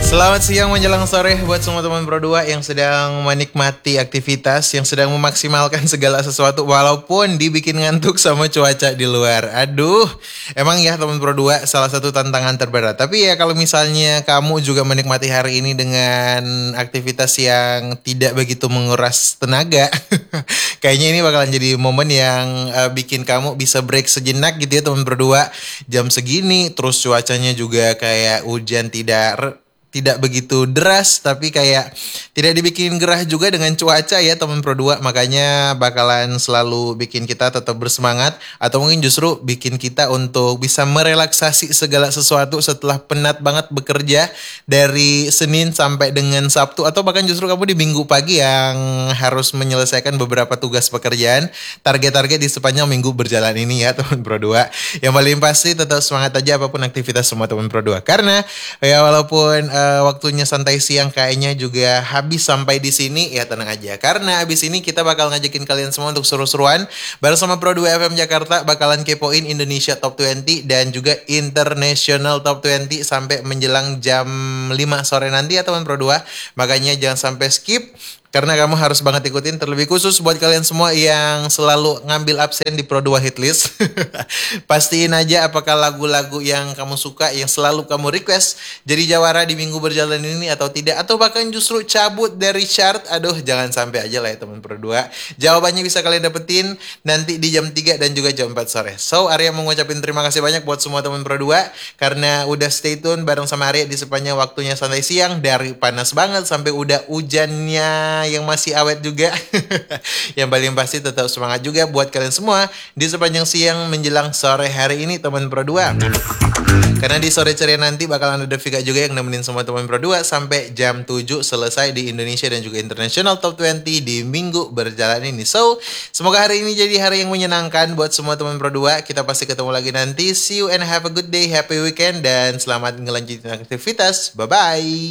Selamat siang menjelang sore buat semua teman Pro 2 yang sedang menikmati aktivitas, yang sedang memaksimalkan segala sesuatu walaupun dibikin ngantuk sama cuaca di luar. Aduh, emang ya teman Pro 2 salah satu tantangan terberat. Tapi ya kalau misalnya kamu juga menikmati hari ini dengan aktivitas yang tidak begitu menguras tenaga, kayaknya ini bakalan jadi momen yang bikin kamu bisa break sejenak gitu ya teman Pro 2. Jam segini terus cuacanya juga kayak hujan tidak begitu deras tapi kayak tidak dibikin gerah juga dengan cuaca ya teman Pro 2, makanya bakalan selalu bikin kita tetap bersemangat atau mungkin justru bikin kita untuk bisa merelaksasi segala sesuatu setelah penat banget bekerja dari Senin sampai dengan Sabtu, atau bahkan justru kamu di Minggu pagi yang harus menyelesaikan beberapa tugas pekerjaan, target-target di sepanjang minggu berjalan ini ya teman Pro 2. Yang paling pasti tetap semangat aja apapun aktivitas semua teman Pro 2, karena ya walaupun waktunya santai siang kayaknya juga habis sampai di sini, ya tenang aja karena abis ini kita bakal ngajakin kalian semua untuk seru-seruan bareng sama Pro 2 FM Jakarta, bakalan kepoin Indonesia Top 20 dan juga International Top 20 sampai menjelang jam 5 sore nanti ya teman Pro 2. Makanya jangan sampai skip, karena kamu harus banget ikutin, terlebih khusus buat kalian semua yang selalu ngambil absen di Pro 2 Hitlist. Pastiin aja apakah lagu-lagu yang kamu suka, yang selalu kamu request jadi jawara di minggu berjalan ini atau tidak, atau bahkan justru cabut dari chart. Aduh, jangan sampai aja lah ya teman Pro 2. Jawabannya bisa kalian dapetin nanti di jam 3 dan juga jam 4 sore. So, Arya mau ngucapin terima kasih banyak buat semua teman Pro 2 karena udah stay tune bareng sama Arya di sepanjang waktunya santai siang, dari panas banget sampai udah hujannya yang masih awet juga. Yang paling pasti tetap semangat juga buat kalian semua di sepanjang siang menjelang sore hari ini teman Pro 2. Karena di sore ceria nanti bakalan ada Vika juga yang nemenin semua teman Pro 2 sampai jam 7 selesai di Indonesia dan juga International Top 20 di minggu berjalan ini. So, semoga hari ini jadi hari yang menyenangkan buat semua teman Pro 2. Kita pasti ketemu lagi nanti. See you and have a good day, happy weekend, dan selamat ngelanjutin aktivitas. Bye-bye.